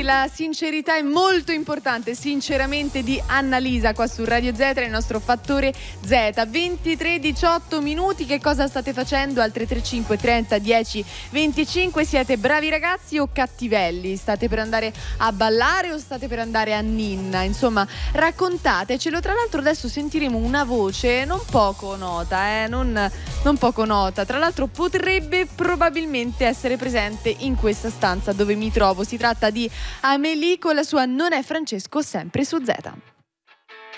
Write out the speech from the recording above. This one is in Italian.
la sincerità è molto importante, sinceramente, di Annalisa qua su Radio Z, il nostro fattore Z. 23:18 minuti, che cosa state facendo? Al 335 30 10 25, siete bravi ragazzi o cattivelli? State per andare a ballare o state per andare a ninna? Insomma, raccontatecelo. Tra l'altro adesso sentiremo una voce non poco nota, non poco nota. Tra l'altro potrebbe probabilmente essere presente in questa stanza dove mi trovo. Si tratta di Amélie con la sua Non è Francesco, sempre su Z.